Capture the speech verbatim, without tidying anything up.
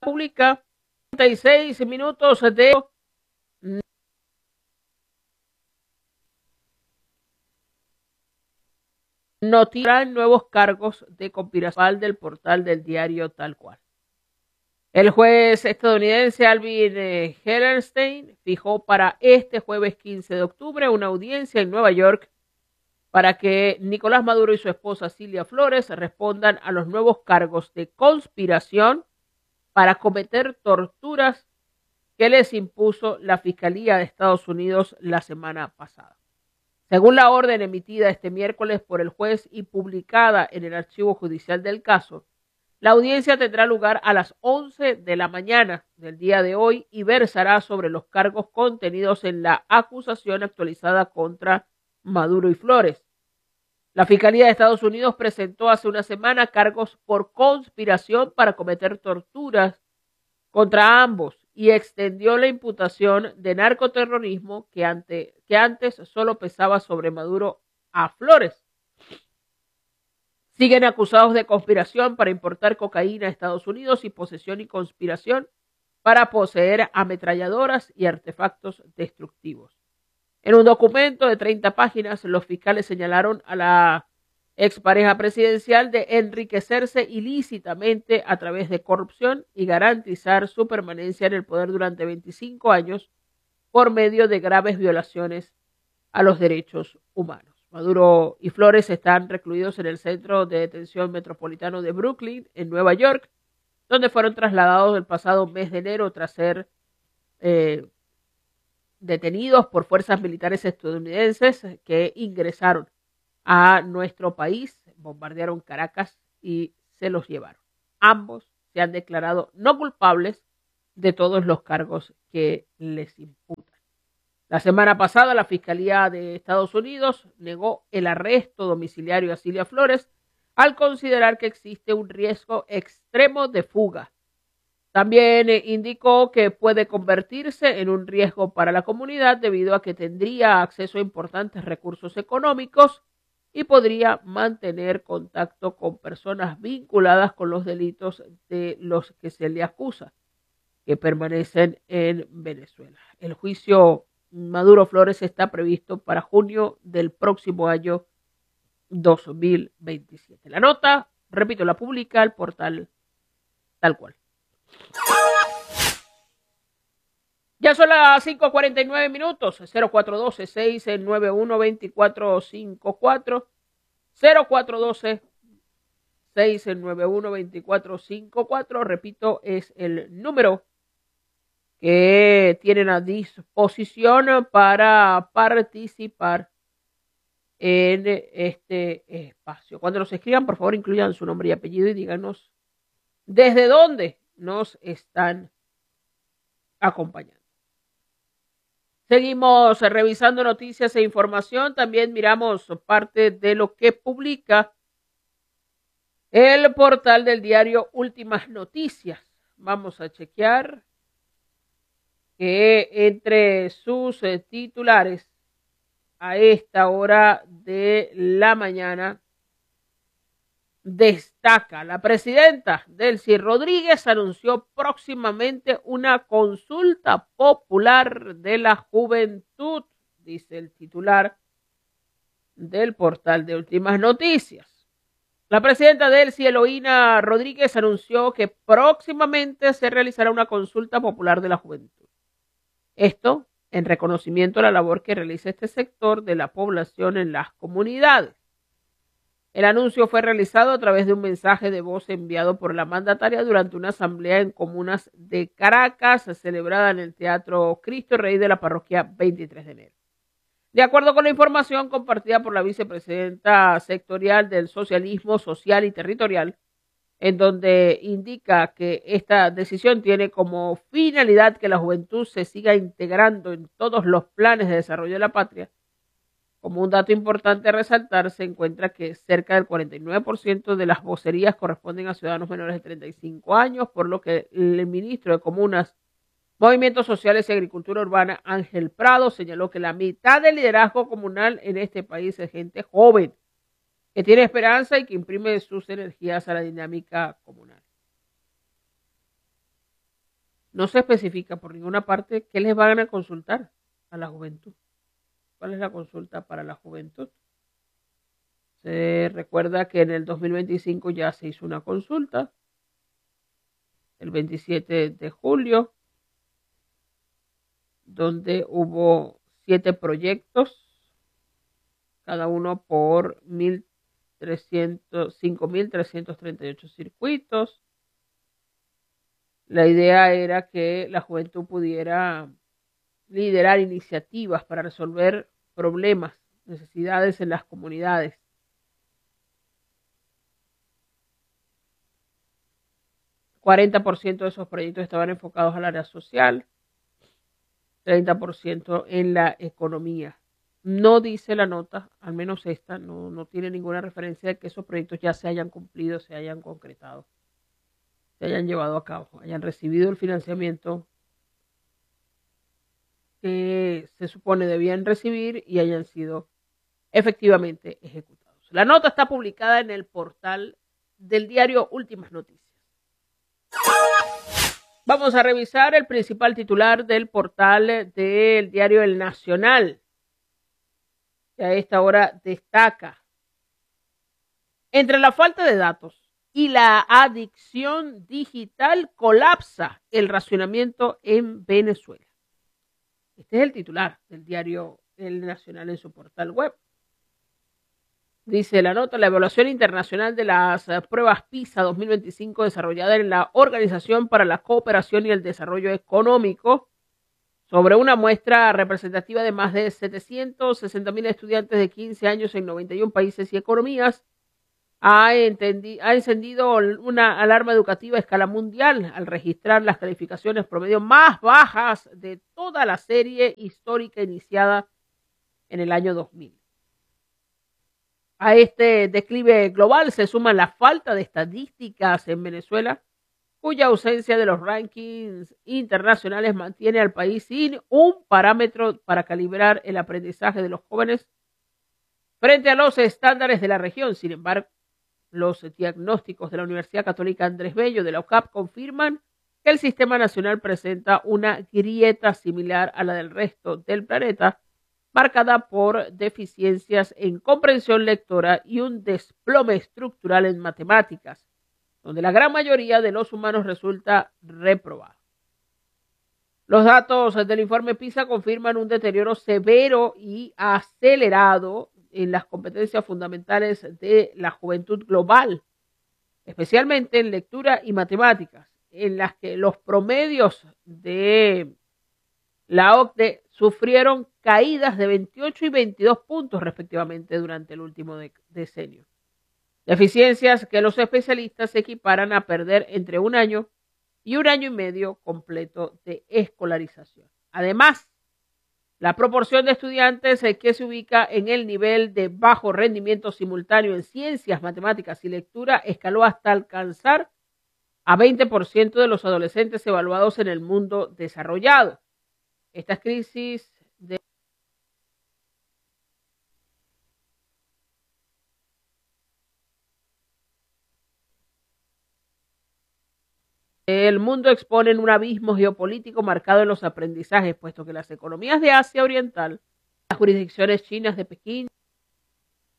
Pública, treinta y seis minutos de noticias, nuevos cargos de conspiración del portal del diario Tal Cual. El juez estadounidense Alvin eh, Hellerstein fijó para este jueves quince de octubre una audiencia en Nueva York para que Nicolás Maduro y su esposa Cilia Flores respondan a los nuevos cargos de conspiración para cometer torturas que les impuso la Fiscalía de Estados Unidos la semana pasada. Según la orden emitida este miércoles por el juez y publicada en el archivo judicial del caso, la audiencia tendrá lugar a las once de la mañana del día de hoy y versará sobre los cargos contenidos en la acusación actualizada contra Maduro y Flores. La Fiscalía de Estados Unidos presentó hace una semana cargos por conspiración para cometer torturas contra ambos y extendió la imputación de narcoterrorismo que, ante, que antes solo pesaba sobre Maduro a Flores. Siguen acusados de conspiración para importar cocaína a Estados Unidos y posesión y conspiración para poseer ametralladoras y artefactos destructivos. En un documento de treinta páginas, los fiscales señalaron a la expareja presidencial de enriquecerse ilícitamente a través de corrupción y garantizar su permanencia en el poder durante veinticinco años por medio de graves violaciones a los derechos humanos. Maduro y Flores están recluidos en el Centro de Detención Metropolitano de Brooklyn, en Nueva York, donde fueron trasladados el pasado mes de enero tras ser eh, detenidos por fuerzas militares estadounidenses que ingresaron a nuestro país, bombardearon Caracas y se los llevaron. Ambos se han declarado no culpables de todos los cargos que les imputan. La semana pasada, la Fiscalía de Estados Unidos negó el arresto domiciliario a Cilia Flores al considerar que existe un riesgo extremo de fuga. También eh, indicó que puede convertirse en un riesgo para la comunidad debido a que tendría acceso a importantes recursos económicos y podría mantener contacto con personas vinculadas con los delitos de los que se le acusa, que permanecen en Venezuela. El juicio Maduro Flores está previsto para junio del próximo año dos mil veintisiete. La nota, repito, la publica el portal Tal Cual. Ya son las cinco cuarenta y nueve minutos, cero cuatro uno dos, seis nueve uno, dos cuatro cinco cuatro, cero cuatro uno dos, seis nueve uno, dos cuatro cinco cuatro, repito, es el número que tienen a disposición para participar en este espacio. Cuando nos escriban, por favor, incluyan su nombre y apellido y díganos desde dónde nos están acompañando. Seguimos revisando noticias e información. También miramos parte de lo que publica el portal del diario Últimas Noticias. Vamos a chequear que entre sus titulares a esta hora de la mañana destaca: la presidenta Delcy Rodríguez anunció próximamente una consulta popular de la juventud, dice el titular del portal de Últimas Noticias. La presidenta Delcy Eloína Rodríguez anunció que próximamente se realizará una consulta popular de la juventud. Esto en reconocimiento a la labor que realiza este sector de la población en las comunidades. El anuncio fue realizado a través de un mensaje de voz enviado por la mandataria durante una asamblea en comunas de Caracas, celebrada en el Teatro Cristo Rey de la parroquia veintitrés de enero. De acuerdo con la información compartida por la vicepresidenta sectorial del Socialismo Social y Territorial, en donde indica que esta decisión tiene como finalidad que la juventud se siga integrando en todos los planes de desarrollo de la patria. Como un dato importante a resaltar, se encuentra que cerca del cuarenta y nueve por ciento de las vocerías corresponden a ciudadanos menores de treinta y cinco años, por lo que el ministro de Comunas, Movimientos Sociales y Agricultura Urbana, Ángel Prado, señaló que la mitad del liderazgo comunal en este país es gente joven, que tiene esperanza y que imprime sus energías a la dinámica comunal. no se especifica por ninguna parte qué les van a consultar a la juventud. ¿Cuál es la consulta para la juventud? Se recuerda que en el dos mil veinticinco ya se hizo una consulta, el veintisiete de julio, donde hubo siete proyectos, cada uno por cinco mil trescientos treinta y ocho circuitos. La idea era que la juventud pudiera liderar iniciativas para resolver problemas, necesidades en las comunidades. cuarenta por ciento de esos proyectos estaban enfocados al área social, treinta por ciento en la economía. No dice la nota, al menos esta, no, no tiene ninguna referencia de que esos proyectos ya se hayan cumplido, se hayan concretado, se hayan llevado a cabo, hayan recibido el financiamiento que se supone debían recibir y hayan sido efectivamente ejecutados. La nota está publicada en el portal del diario Últimas Noticias. Vamos a revisar el principal titular del portal del diario El Nacional, que a esta hora destaca: entre la falta de datos y la adicción digital colapsa el racionamiento en Venezuela. Este es el titular del diario El Nacional en su portal web. Dice la nota: la evaluación internacional de las pruebas PISA dos mil veinticinco desarrollada en la Organización para la Cooperación y el Desarrollo Económico sobre una muestra representativa de más de setecientos sesenta mil estudiantes de quince años en noventa y uno países y economías ha, ha encendido una alarma educativa a escala mundial al registrar las calificaciones promedio más bajas de toda la serie histórica iniciada en el año dos mil. A este declive global se suma la falta de estadísticas en Venezuela, cuya ausencia de los rankings internacionales mantiene al país sin un parámetro para calibrar el aprendizaje de los jóvenes frente a los estándares de la región. Sin embargo, los diagnósticos de la Universidad Católica Andrés Bello de la U C A P confirman que el sistema nacional presenta una grieta similar a la del resto del planeta, marcada por deficiencias en comprensión lectora y un desplome estructural en matemáticas, donde la gran mayoría de los humanos resulta reprobada. Los datos del informe PISA confirman un deterioro severo y acelerado en las competencias fundamentales de la juventud global, especialmente en lectura y matemáticas, en las que los promedios de la O C D E sufrieron caídas de veintiocho y veintidós puntos respectivamente durante el último de- decenio. Deficiencias que los especialistas equiparan a perder entre un año y un año y medio completo de escolarización. Además, la proporción de estudiantes que se ubica en el nivel de bajo rendimiento simultáneo en ciencias, matemáticas y lectura escaló hasta alcanzar a veinte por ciento de los adolescentes evaluados en el mundo desarrollado. Estas crisis de el mundo exponen un abismo geopolítico marcado en los aprendizajes, puesto que las economías de Asia Oriental, las jurisdicciones chinas de Pekín,